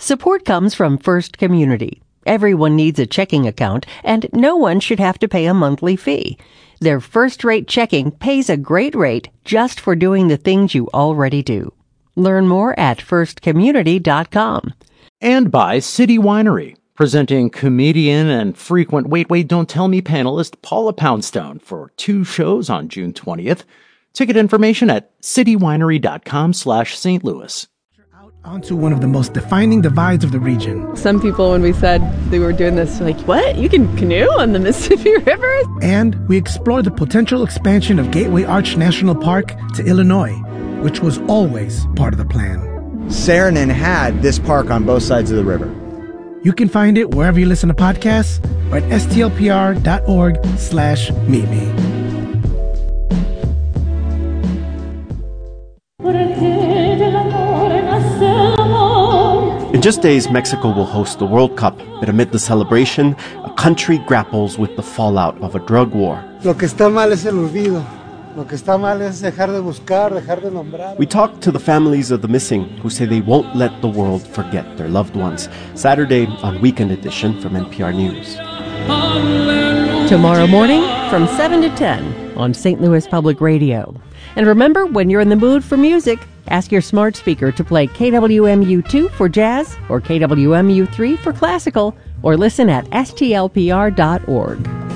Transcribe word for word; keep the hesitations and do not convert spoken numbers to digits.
Support comes from First Community. Everyone needs a checking account, and no one should have to pay a monthly fee. Their first-rate checking pays a great rate just for doing the things you already do. Learn more at first community dot com. And by City Winery, presenting comedian and frequent Wait, Wait, Don't Tell Me panelist Paula Poundstone for two shows on June twentieth. Ticket information at citywinery.com slash Saint Louis. Onto one of the most defining divides of the region. Some people, when we said they were doing this, were like, what? You can canoe on the Mississippi River? And we explored the potential expansion of Gateway Arch National Park to Illinois, which was always part of the plan. Saarinen had this park on both sides of the river. You can find it wherever you listen to podcasts or at stlpr.org slash meet me. In just days, Mexico will host the World Cup, but amid the celebration, a country grapples with the fallout of a drug war. Lo que está mal es el olvido. Lo que está mal es dejar de buscar, dejar de nombrar. We talked to the families of the missing, who say they won't let the world forget their loved ones. Saturday on Weekend Edition from N P R News. Tomorrow morning from seven to ten on Saint Louis Public Radio. And remember, when you're in the mood for music, ask your smart speaker to play K W M U two for jazz or K W M U three for classical, or listen at S T L P R dot org.